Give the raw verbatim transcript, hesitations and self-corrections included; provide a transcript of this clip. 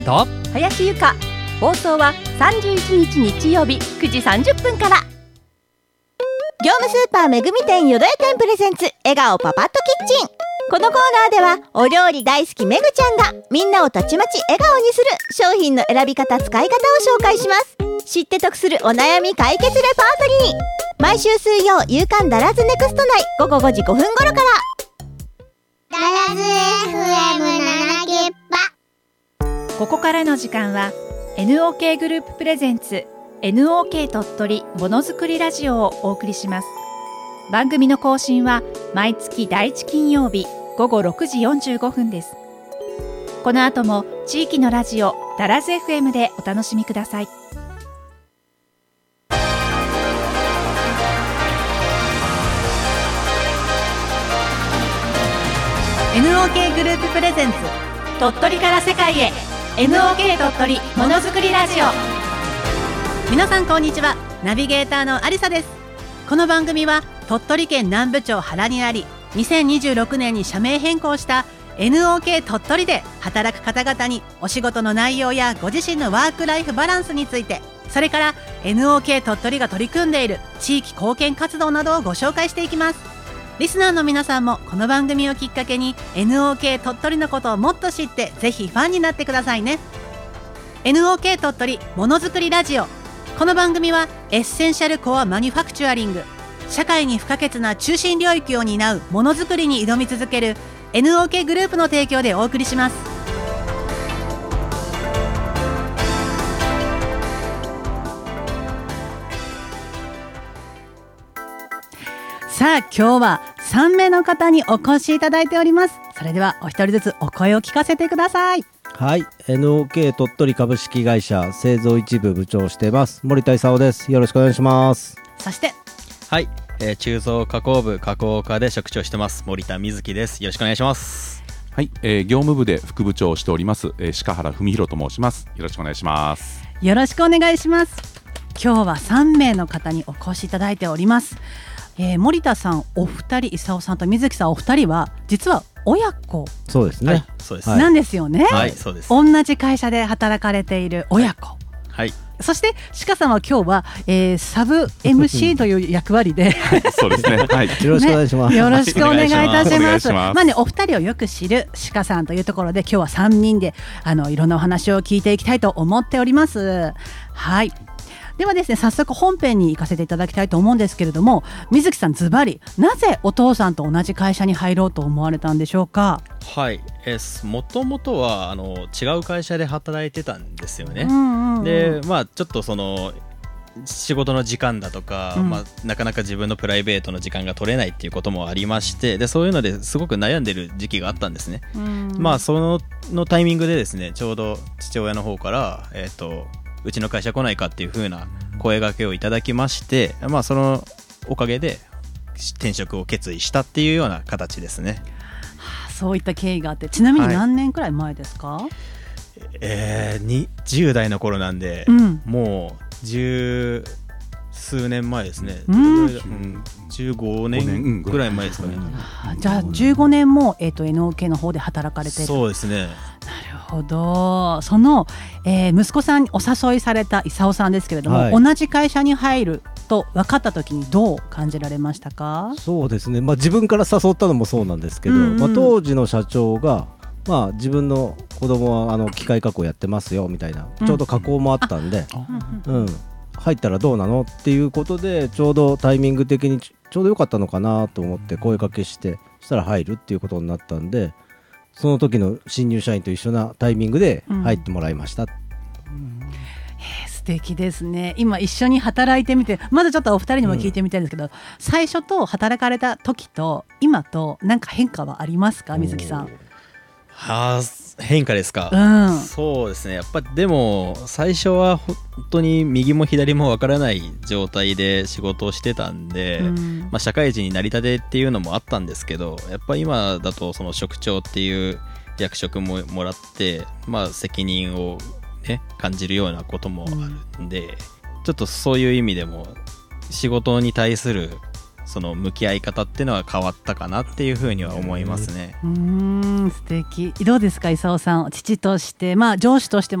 と林由香。放送はさんじゅういちにち日曜日くじさんじゅっぷんから。 業務スーパーめぐみ店よどや店プレゼンツ笑顔パパッとキッチン。このコーナーではお料理大好きめぐちゃんがみんなをたちまち笑顔にする商品の選び方使い方を紹介します。知って得するお悩み解決レパートリー。毎週水曜夕刊ダラズネクスト内ごごごじごふん頃から。 ダラズ エフエムなな ゲッパ。 ここからの時間は エヌオーケー グループプレゼンツ エヌオーケー 鳥取ものづくりラジオをお送りします。番組の更新は毎月だいいち金曜日ごごろくじよんじゅうごふんです。この後も地域のラジオダラズ エフエム でお楽しみください。 エヌオーケー グループプレゼンツ鳥取から世界へ エヌオーケー 鳥取ものづくりラジオ。 皆さんこんにちは。ナビゲーターのありさです。この番組は鳥取県南部町原にありにせんにじゅうろくねんに社名変更した エヌオーケー 鳥取で働く方々にお仕事の内容やご自身のワークライフバランスについて、それから エヌオーケー 鳥取が取り組んでいる地域貢献活動などをご紹介していきます。リスナーの皆さんもこの番組をきっかけに エヌオーケー 鳥取のことをもっと知ってぜひファンになってくださいね。 エヌオーケー 鳥取ものづくりラジオ。この番組はエッセンシャルコアマニュファクチュアリング、社会に不可欠な中心領域を担うものづくりに挑み続ける エヌオーケー グループの提供でお送りします。さあ今日はさんめいの方にお越しいただいております。それではお一人ずつお声を聞かせてください。 はい、エヌオーケー 鳥取株式会社製造一部部長をしています森田勲です。よろしくお願いします。 そしてはい、えー、鋳造加工部加工課で職長してます森田瑞希です。よろしくお願いします。 はい、えー、業務部で副部長をしております、えー、鹿原文弘と申します。よろしくお願いします。 よろしくお願いします。今日はさんめいの方にお越しいただいております。えー、森田さんお二人、勲さんと瑞希さんお二人は実は親子。 そうですね、 はい、そうです、 なんですよね。 はい、そうです。 同じ会社で働かれている親子、 はいはい、 そして鹿さんは今日は、えー、サブ エムシー という役割でそうですね、はい、 よろしくお願いします、 ね、よろしくお願いいたします。 まあね、お二人をよく知る鹿さんというところで今日はさんにんであのいろんなお話を聞いていきたいと思っております。はい、ではですね、早速本編に行かせていただきたいと思うんですけれども、瑞希さんズバリなぜお父さんと同じ会社に入ろうと思われたんでしょうか。 はい、えー、もともとはあの違う会社で働いてたんですよね、 うんうんうん、 でまあちょっとその仕事の時間だとか、うんまあ、なかなか自分のプライベートの時間が取れないっていうこともありまして、でそういうのですごく悩んでる時期があったんですね、うん、まあそののタイミングでですね、ちょうど父親の方から、えーとうちの会社来ないかっていう風な声掛けをいただきまして、まあそのおかげで転職を決意したっていうような形ですね。 はあ、そういった経緯があって、ちなみに何年くらい前ですか。はい、 えー、にじゅう代の頃なんで、うん、もう十数年前ですね、うん、うん、じゅうごねんぐらい前ですかね、 うん、じゃあじゅうごねんも、えーと、エヌオーケー の方で働かれている。 そうですね。 なるほど。その、えー、息子さんにお誘いされた勲さんですけれども、はい、同じ会社に入ると分かった時にどう感じられましたか。 そうですね、まあ、自分から誘ったのもそうなんですけど、うんうん、まあ、当時の社長が、まあ、自分の子供はあの機械加工やってますよみたいな、ちょうど加工もあったんで、うんうん、入ったらどうなのっていうことで、ちょうどタイミング的にちょうど良かったのかなと思って声かけして、そしたら入るっていうことになったんで、その時の新入社員と一緒なタイミングで入ってもらいました、うんうん、 へー、素敵ですね。今一緒に働いてみて、まずちょっとお二人にも聞いてみたいんですけど、うん、最初と働かれた時と今と何か変化はありますか、瑞希さん。 はあ、変化ですか、うん、そうですね、やっぱでも最初は本当に右も左もわからない状態で仕事をしてたんで、うん、まあ、社会人になりたてっていうのもあったんですけど、やっぱ今だとその職長っていう役職ももらって、まあ、責任を、ね、感じるようなこともあるんで、うん、ちょっとそういう意味でも仕事に対するその向き合い方っていうのは変わったかなっていうふうには思いますね。 うーん素敵。どうですか、功さん、父として、まあ、上司として